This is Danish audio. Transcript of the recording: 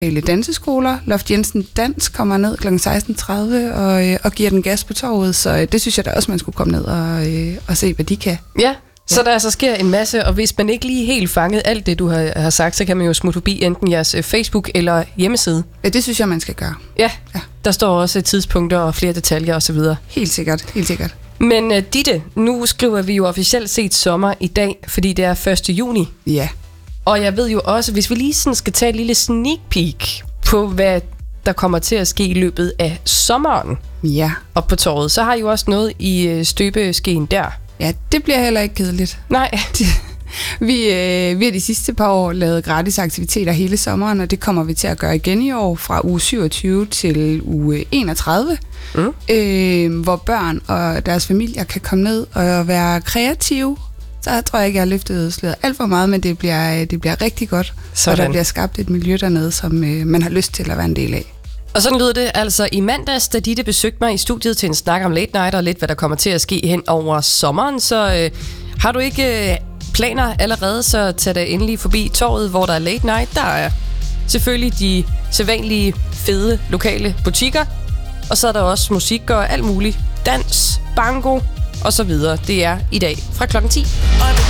danseskoler. Loft Jensen Dans kommer ned kl. 16.30 og giver den gas på torvet, så det synes jeg da også, man skulle komme ned og se, hvad de kan. Ja, så der altså sker en masse, og hvis man ikke lige helt fanget alt det, du har sagt, så kan man jo smutte forbi enten jeres Facebook eller hjemmeside. Ja, det synes jeg, man skal gøre. Ja. Der står også tidspunkter og flere detaljer osv. Helt sikkert, helt sikkert. Men Ditte, nu skriver vi jo officielt set sommer i dag, fordi det er 1. juni. Ja. Og jeg ved jo også, hvis vi lige sådan skal tage et lille sneak peek på, hvad der kommer til at ske i løbet af sommeren op på torvet, så har I jo også noget i støbeskeen der. Ja, det bliver heller ikke kedeligt. Nej. Vi har de sidste par år lavet gratis aktiviteter hele sommeren, og det kommer vi til at gøre igen i år fra uge 27 til uge 31, hvor børn og deres familier kan komme ned og være kreative. Så tror jeg ikke, jeg har løftet sløret alt for meget, men det bliver rigtig godt. Så der bliver skabt et miljø dernede, som man har lyst til at være en del af. Og sådan lød det altså i mandags, da Ditte besøgte mig i studiet til en snak om late night og lidt, hvad der kommer til at ske hen over sommeren. Så har du ikke planer allerede, så tag da endelig forbi torvet, hvor der er late night. Der er selvfølgelig de sædvanlige fede lokale butikker, og så er der også musik og alt muligt. Dans, bango og så videre. Det er i dag fra klokken 10.